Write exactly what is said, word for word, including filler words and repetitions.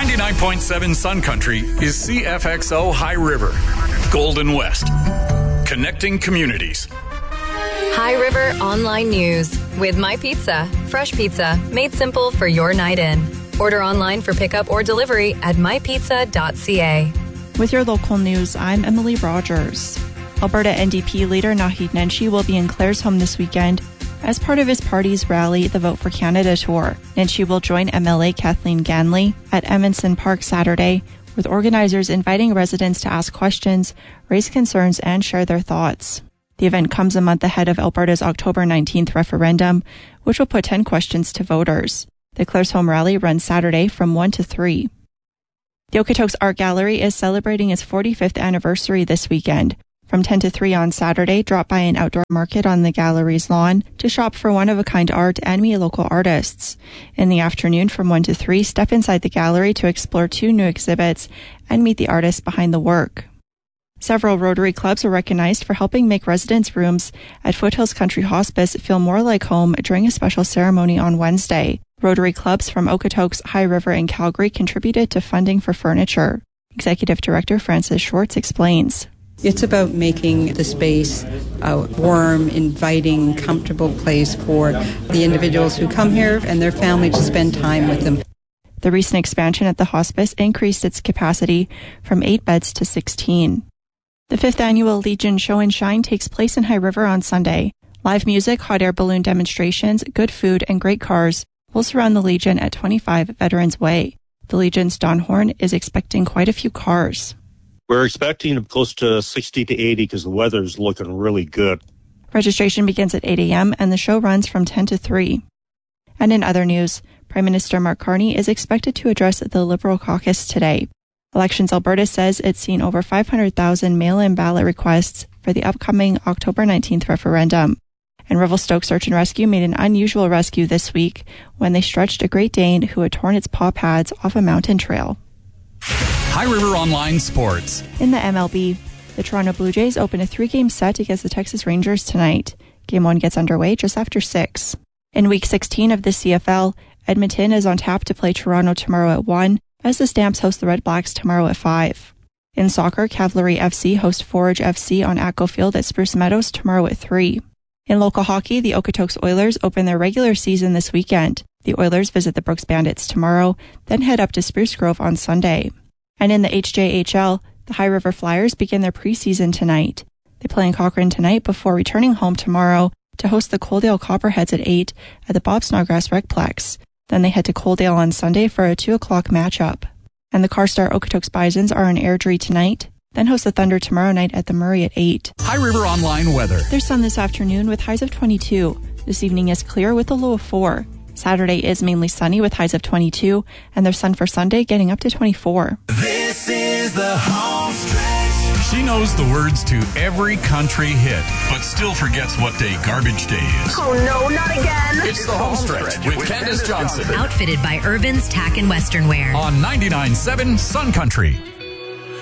ninety-nine point seven Sun Country is C F X O High River, Golden West, connecting communities. High River Online News with My Pizza. Fresh pizza made simple for your night in. Order online for pickup or delivery at my pizza dot c a. With your local news, I'm Emily Rogers. Alberta N D P leader Naheed Nenshi will be in Claresholm this weekend as part of his party's rally, the Vote for Canada tour. Nenshi will join M L A Kathleen Ganley at Edmondson Park Saturday, with organizers inviting residents to ask questions, raise concerns, and share their thoughts. The event comes a month ahead of Alberta's October nineteenth referendum, which will put ten questions to voters. The Claresholm rally runs Saturday from one to three. The Okotoks Art Gallery is celebrating its forty-fifth anniversary this weekend. From ten to three on Saturday, drop by an outdoor market on the gallery's lawn to shop for one-of-a-kind art and meet local artists. In the afternoon, from one to three, step inside the gallery to explore two new exhibits and meet the artists behind the work. Several Rotary clubs were recognized for helping make residents' rooms at Foothills Country Hospice feel more like home during a special ceremony on Wednesday. Rotary clubs from Okotoks, High River, and Calgary contributed to funding for furniture. Executive Director Frances Schwartz explains. It's about making the space a warm, inviting, comfortable place for the individuals who come here and their family to spend time with them. The recent expansion at the hospice increased its capacity from eight beds to sixteen. The fifth annual Legion Show and Shine takes place in High River on Sunday. Live music, hot air balloon demonstrations, good food, and great cars will surround the Legion at twenty-five Veterans Way. The Legion's Don Horn is expecting quite a few cars. We're expecting close to sixty to eighty because the weather's looking really good. Registration begins at eight a.m. and the show runs from ten to three. And in other news, Prime Minister Mark Carney is expected to address the Liberal caucus today. Elections Alberta says it's seen over five hundred thousand mail-in ballot requests for the upcoming October nineteenth referendum. And Revelstoke Search and Rescue made an unusual rescue this week when they stretched a Great Dane who had torn its paw pads off a mountain trail. High River Online Sports. In the M L B, the Toronto Blue Jays open a three-game set against the Texas Rangers tonight. Game one gets underway just after six. In Week sixteen of the C F L, Edmonton is on tap to play Toronto tomorrow at one, as the Stamps host the Red Blacks tomorrow at five. In soccer, Cavalry F C host Forage F C on Atco Field at Spruce Meadows tomorrow at three. In local hockey, the Okotoks Oilers open their regular season this weekend. The Oilers visit the Brooks Bandits tomorrow, then head up to Spruce Grove on Sunday. And in the H J H L, the High River Flyers begin their preseason tonight. They play in Cochrane tonight before returning home tomorrow to host the Coaldale Copperheads at eight at the Bob Snodgrass Recplex. Then they head to Coaldale on Sunday for a two o'clock matchup. And the Carstar Okotoks Bisons are in Airdrie tonight, then host the Thunder tomorrow night at the Murray at eight. High River Online weather. There's sun this afternoon with highs of twenty-two. This evening is clear with a low of four. Saturday is mainly sunny with highs of twenty-two, and there's sun for Sunday getting up to twenty-four. This is the home stretch. She knows the words to every country hit, but still forgets what day garbage day is. Oh no, not again. It's the home stretch with Candace Johnson. Outfitted by Urban's Tack and Western Wear. On ninety-nine point seven Sun Country.